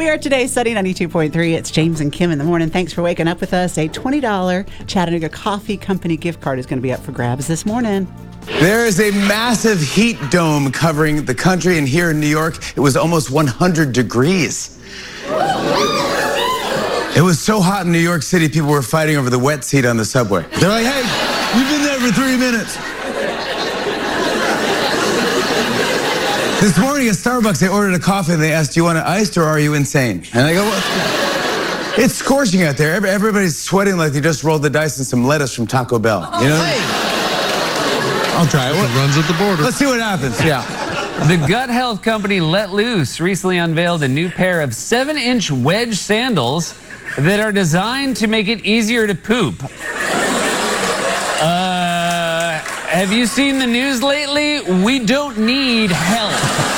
We are today Sunny 92.3. It's James and Kim in the morning. Thanks for waking up with us. A $20 Chattanooga Coffee Company gift card is going to be up for grabs this morning. There is a massive heat dome covering the country, and here in New York, it was almost 100 degrees. It was so hot in New York City, people were fighting over the wet seat on the subway. They're like, hey, you've been there for 3 minutes. This morning at Starbucks, they ordered a coffee and they asked, do you want it iced or are you insane? And I go, well, it's scorching out there. Everybody's sweating like they just rolled the dice in some lettuce from Taco Bell. You know? Hey. I'll try it. It runs at the border. Let's see what happens. Yeah. The gut health company Let Loose recently unveiled a new pair of 7-inch wedge sandals that are designed to make it easier to poop. Have you seen the news lately? We don't need help.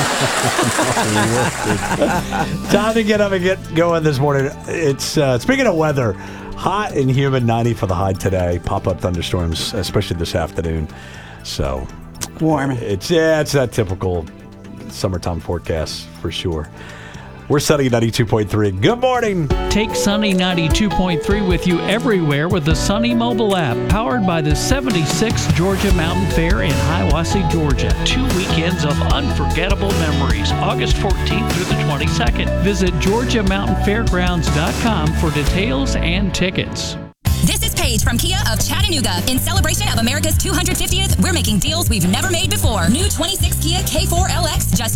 Time to get up and get going this morning. It's speaking of weather, hot and humid, 90 for the high today. Pop-up thunderstorms, especially this afternoon. So warm. It's that typical summertime forecast for sure. We're Sunny 92.3. Good morning. Take Sunny 92.3 with you everywhere with the Sunny mobile app, powered by the 76th Georgia Mountain Fair in Hiawassee, Georgia. 2 weekends of unforgettable memories, August 14th through the 22nd. Visit GeorgiaMountainFairgrounds.com for details and tickets. This is Paige from Kia of Chattanooga. In celebration of America's 250th, we're making deals we've never made before. New 26 Kia K4 LX, just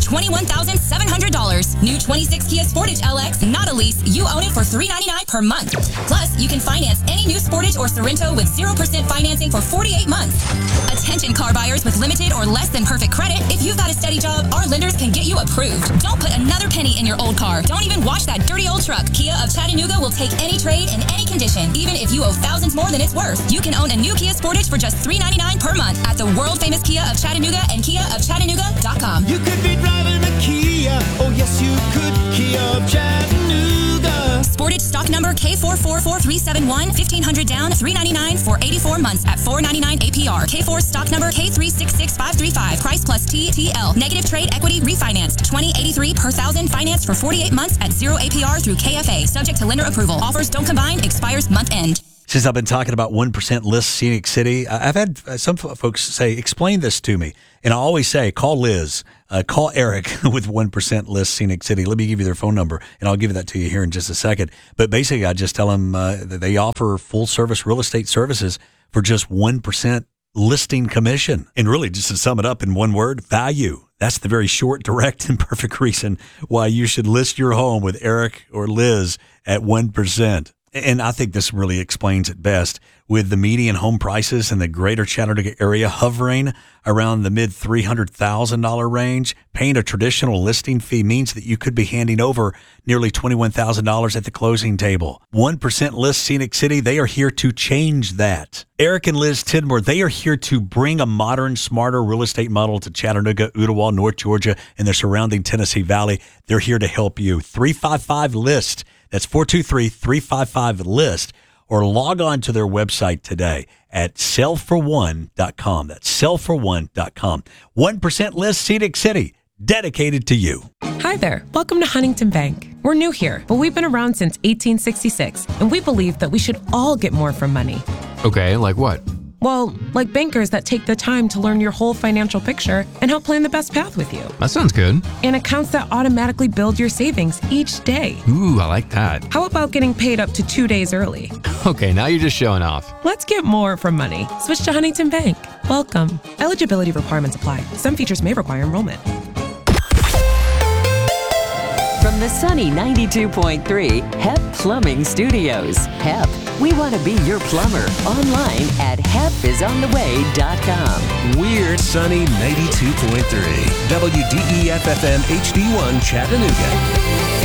$21,700. New 26 Kia Sportage LX, not a lease. You own it for $399 per month. Plus, you can finance any new Sportage or Sorento with 0% financing for 48 months. Attention car buyers with limited or less than perfect credit. If you've got a steady job, our lenders can get you approved. Don't put another penny in your old car. Don't even wash that dirty old truck. Kia of Chattanooga will take any trade in any condition, even if you owe thousands more than it's worth. You can own a new Kia Sportage for just $399 per month at the world-famous Kia of Chattanooga and KiaofChattanooga.com. You could be driving a Kia, oh yes you could, Kia of Chattanooga. Sportage stock number K444371, 1500 down, $399 for 84 months at $499 APR. K4 stock number K366535, price plus TTL. Negative trade equity refinanced, $20.83 per thousand, financed for 48 months at 0 APR through KFA. Subject to lender approval. Offers don't combine, expires month end. Since I've been talking about 1% List Scenic City, I've had some folks say, explain this to me. And I always say, call Liz, call Eric with 1% List Scenic City. Let me give you their phone number, and I'll give that to you here in just a second. But basically, I just tell them that they offer full-service real estate services for just 1% listing commission. And really, just to sum it up in one word, value. That's the very short, direct, and perfect reason why you should list your home with Eric or Liz at 1%. And I think this really explains it best, with the median home prices in the greater Chattanooga area hovering around the mid $300,000 range. Paying a traditional listing fee means that you could be handing over nearly $21,000 at the closing table. 1% List Scenic City, they are here to change that. Eric and Liz Tidmore, they are here to bring a modern, smarter real estate model to Chattanooga, Ooltewah, North Georgia, and the surrounding Tennessee Valley. They're here to help you. 355-LIST. That's 423-355-LIST, or log on to their website today at sellfor1.com. That's sellfor1.com. 1% List Scenic City, dedicated to you. Hi there. Welcome to Huntington Bank. We're new here, but we've been around since 1866, and we believe that we should all get more from money. Okay, like what? Well, like bankers that take the time to learn your whole financial picture and help plan the best path with you. That sounds good. And accounts that automatically build your savings each day. Ooh, I like that. How about getting paid up to 2 days early? Okay, now you're just showing off. Let's get more from money. Switch to Huntington Bank. Welcome. Eligibility requirements apply. Some features may require enrollment. From the Sunny 92.3 HEP Plumbing Studios. HEP, we want to be your plumber. Online at hepisontheway.com. We're Sunny 92.3 WDEF FM HD1 Chattanooga.